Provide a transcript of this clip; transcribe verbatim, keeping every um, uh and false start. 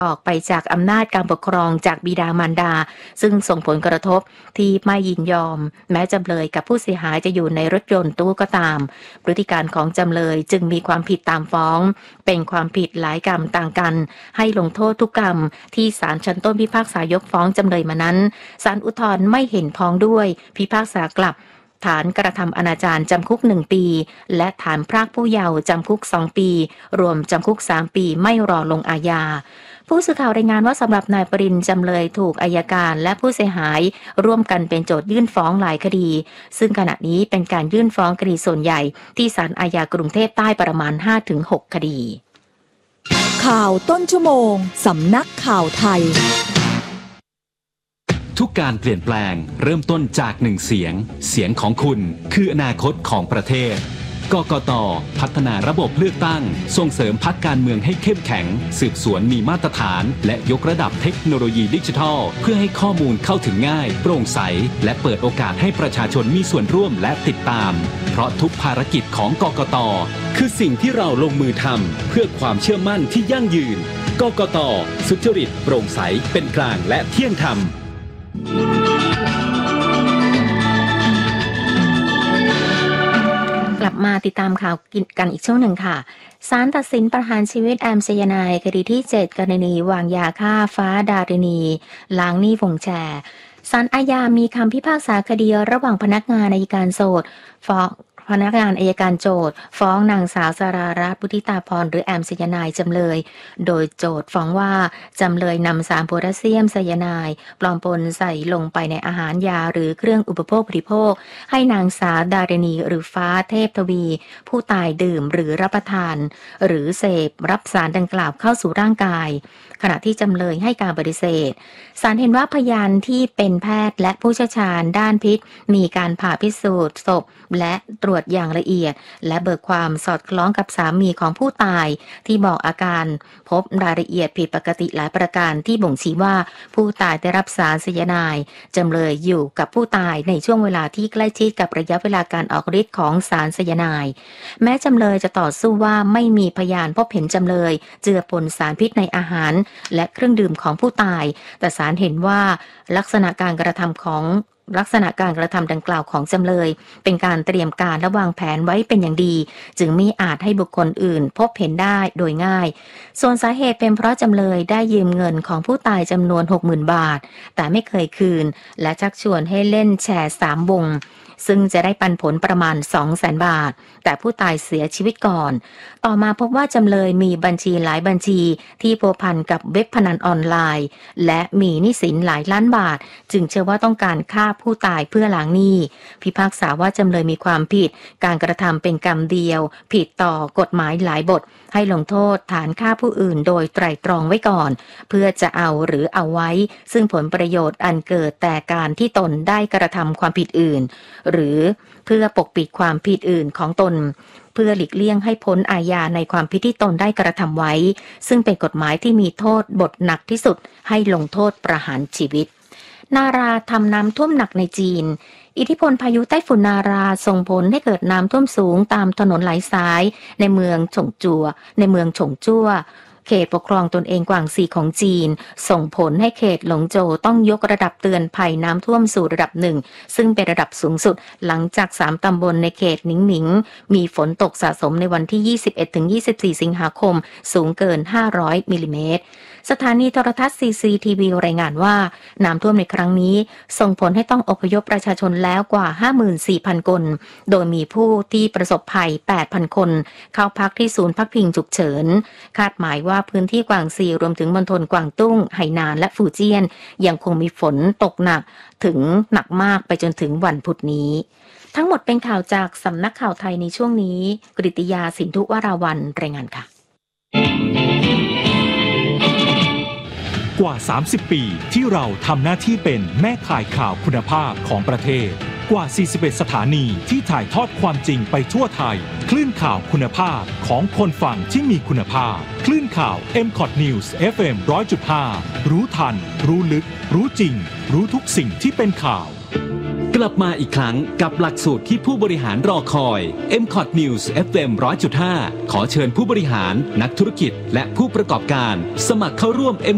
ออกไปจากอำนาจการปกครองจากบิดามารดาซึ่งส่งผลกระทบที่ไม่ยินยอมแม้จำเลยกับผู้เสียหายจะอยู่ในรถยนต์ตู้ก็ตามพฤติการของจำเลยจึงมีความผิดตามฟ้องเป็นความผิดหลายกรรมต่างกันให้ลงโทษทุกกรรมที่ศาลชั้นต้นพิพากษายกฟ้องจำเลยมานั้นศาลอุทธรณ์ไม่เห็นพ้องด้วยพิพากษากลับฐานกระทำอนาจารจำคุกหนึ่งปีและฐานพรากผู้เยาว์จำคุกสองปีรวมจำคุกสามปีไม่รอลงอาญาผู้สื่อข่าวรายงานว่าสำหรับนายปริญจำเลยถูกอัยการและผู้เสียหายร่วมกันเป็นโจทยื่นฟ้องหลายคดีซึ่งขณะนี้เป็นการยื่นฟ้องคดีส่วนใหญ่ที่ศาลอาญากรุงเทพใต้ประมาณ ห้าถึงหก คดีข่าวต้นชั่วโมงสำนักข่าวไทยทุกการเปลี่ยนแปลงเริ่มต้นจากหนึ่งเสียงเสียงของคุณคืออนาคตของประเทศกกต.พัฒนาระบบเลือกตั้งส่งเสริมพรรคการเมืองให้เข้มแข็งสืบสวนมีมาตรฐานและยกระดับเทคโนโลยีดิจิทัลเพื่อให้ข้อมูลเข้าถึงง่ายโปร่งใสและเปิดโอกาสให้ประชาชนมีส่วนร่วมและติดตามเพราะทุกภารกิจของกกต.คือสิ่งที่เราลงมือทำเพื่อความเชื่อมั่นที่ยั่งยืนกกต.สุจริตโปร่งใสเป็นกลางและเที่ยงธรรมกลับมาติดตามข่าวกันอีกช่วงหนึ่งค่ะศาลตัดสินประหารชีวิตแอมไซยาไนด์คดีที่เจ็ดกรณีวางยาฆ่าฟ้าดารินีล้างหนี้วงแชร์ศาลอาญามีคำพิพากษาคดีระหว่างพนักงานอัยการโจทก์ฟ้องพนักงานอัยการโจทก์ฟ้องนางสาวสรารัตน์ พุทธิตาพรหรือแอมไซยาไนด์จำเลยโดยโจทก์ฟ้องว่าจำเลยนำสารโพแทสเซียมไซยาไนด์ปลอมปนใส่ลงไปในอาหารยาหรือเครื่องอุปโภคบริโภคให้นางสาวดารินีหรือฟ้าเทพทวีผู้ตายดื่มหรือรับประทานหรือเสพรับสารดังกล่าวเข้าสู่ร่างกายขณะที่จำเลยให้การปฏิเสธศาลเห็นว่าพยานที่เป็นแพทย์และผู้เชี่ยวชาญด้านพิษมีการผ่าพิสูจน์ศพและตรวจอย่างละเอียดและเบิกความสอดคล้องกับสามีของผู้ตายที่บอกอาการพบรายละเอียดผิดปกติหลายประการที่บ่งชี้ว่าผู้ตายได้รับสารไซยาไนด์จำเลยอยู่กับผู้ตายในช่วงเวลาที่ใกล้ชิดกับระยะเวลาการออกฤทธิ์ของสารไซยาไนด์แม้จำเลยจะต่อสู้ว่าไม่มีพยานพบเห็นจำเลยเจือปนสารพิษในอาหารและเครื่องดื่มของผู้ตายแต่ศาลเห็นว่าลักษณะการกระทำของลักษณะการกระทำดังกล่าวของจำเลยเป็นการเตรียมการและวางแผนไว้เป็นอย่างดีจึงมิอาจให้บุคคลอื่นพบเห็นได้โดยง่ายส่วนสาเหตุเป็นเพราะจำเลยได้ยืมเงินของผู้ตายจำนวน หกหมื่น บาทแต่ไม่เคยคืนและชักชวนให้เล่นแชร์สามวงซึ่งจะได้ปันผลประมาณ สองแสน บาทแต่ผู้ตายเสียชีวิตก่อนต่อมาพบว่าจำเลยมีบัญชีหลายบัญชีที่พัวพันกับเว็บพนันออนไลน์และมีหนี้สินหลายล้านบาทจึงเชื่อว่าต้องการฆ่าผู้ตายเพื่อล้างหนี้พิพากษาว่าจำเลยมีความผิดการกระทำเป็นกรรมเดียวผิดต่อกฎหมายหลายบทให้ลงโทษฐานฆ่าผู้อื่นโดยไตร่ตรองไว้ก่อนเพื่อจะเอาหรือเอาไว้ซึ่งผลประโยชน์อันเกิดแต่การที่ตนได้กระทำความผิดอื่นหรือเพื่อปกปิดความผิดอื่นของตนเพื่อหลีกเลี่ยงให้พ้นอาญาในความผิดที่ตนได้กระทำไว้ซึ่งเป็นกฎหมายที่มีโทษบทหนักที่สุดให้ลงโทษประหารชีวิตนาราทำน้ำท่วมหนักในจีนอิทธิพลพายุไต้ฝุ่นนาราส่งผลให้เกิดน้ำท่วมสูงตามถนนหลายสายในเมืองฉงจัวในเมืองฉงจั่วเขตปกครองตนเองกวางซีของจีนส่งผลให้เขตหลงโจวต้องยกระดับเตือนภัยน้ำท่วมสู่ระดับหนึ่งซึ่งเป็นระดับสูงสุดหลังจากสามตำบลในเขตหนิงหมิงมีฝนตกสะสมในวันที่ ยี่สิบเอ็ดถึงยี่สิบสี่ สิงหาคมสูงเกินห้าร้อยมิลลิเมตรสถานีโทรทัศน์ ซี ซี ที วี รายงานว่าน้ำท่วมในครั้งนี้ส่งผลให้ต้องอพยพประชาชนแล้วกว่า ห้าหมื่นสี่พัน คนโดยมีผู้ที่ประสบภัย แปดพัน คนเข้าพักที่ศูนย์พักพิงฉุกเฉินคาดหมายว่าพื้นที่กวางซีรวมถึงมณฑลกวางตุ้งไหหนานและฟูเจียนยังคงมีฝนตกหนักถึงหนักมากไปจนถึงวันพุธนี้ทั้งหมดเป็นข่าวจากสำนักข่าวไทยในช่วงนี้กฤติยาสินธุวราวัลย์รายงานค่ะกว่าสามสิบปีที่เราทำหน้าที่เป็นแม่ข่ายข่าวคุณภาพของประเทศกว่าสี่สิบเอ็ดสถานีที่ถ่ายทอดความจริงไปทั่วไทยคลื่นข่าวคุณภาพของคนฟังที่มีคุณภาพคลื่นข่าว เอ็ม คอท News เอฟ เอ็ม หนึ่งร้อยจุดห้า รู้ทันรู้ลึกรู้จริงรู้ทุกสิ่งที่เป็นข่าวกลับมาอีกครั้งกับหลักสูตรที่ผู้บริหารรอคอย เอ็ม คอท News เอฟ เอ็ม หนึ่งร้อยจุดห้า ขอเชิญผู้บริหารนักธุรกิจและผู้ประกอบการสมัครเข้าร่วม